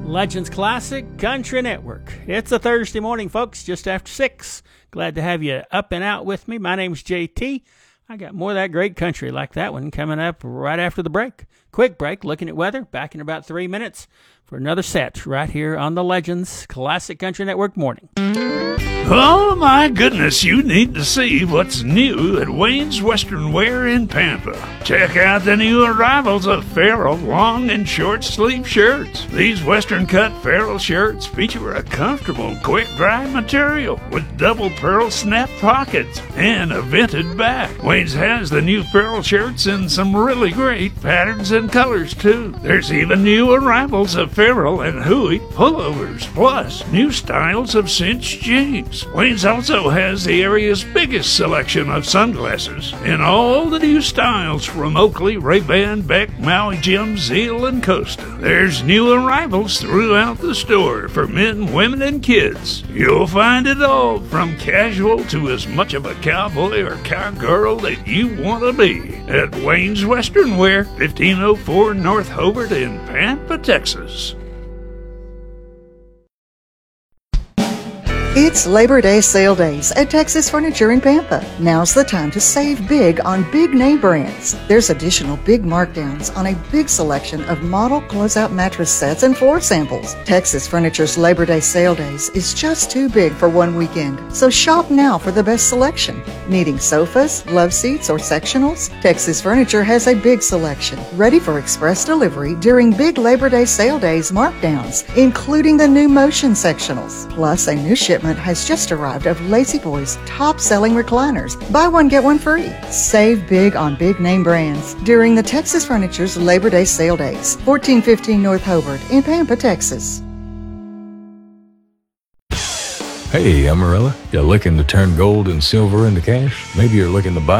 Legends Classic Country Network. It's a Thursday morning, folks, just after 6. Glad to have you up and out with me. My name's JT. I got more of that great country like that one coming up right after the break. Quick break, looking at weather, back in about 3 minutes for another set right here on the Legends Classic Country Network morning. Oh my goodness, you need to see what's new at Wayne's Western Wear in Pampa. Check out the new arrivals of Farrell long and short sleeve shirts. These Western cut Farrell shirts feature a comfortable quick dry material with double pearl snap pockets and a vented back. Wayne's has the new Farrell shirts in some really great patterns and colors too. There's even new arrivals of Farrell and Huey pullovers, plus new styles of cinched jeans. Wayne's also has the area's biggest selection of sunglasses in all the new styles from Oakley, Ray-Ban, Beck, Maui Jim, Zeal, and Costa. There's new arrivals throughout the store for men, women, and kids. You'll find it all from casual to as much of a cowboy or cowgirl that you want to be at Wayne's Western Wear, 1504 North Hobart in Pampa, Texas. It's Labor Day sale days at Texas Furniture in Pampa. Now's the time to save big on big name brands. There's additional big markdowns on a big selection of model closeout mattress sets and floor samples. Texas Furniture's Labor Day sale days is just too big for one weekend, so shop now for the best selection. Needing sofas, love seats, or sectionals? Texas Furniture has a big selection, ready for express delivery during big Labor Day sale days markdowns, including the new Motion sectionals. Plus, a new shipment has just arrived of Lazy Boy's top-selling recliners. Buy one, get one free. Save big on big name brands during the Texas Furniture's Labor Day sale days. 1415 North Hobart in Pampa, Texas. Hey, Amarilla, you looking to turn gold and silver into cash? Maybe you're looking to buy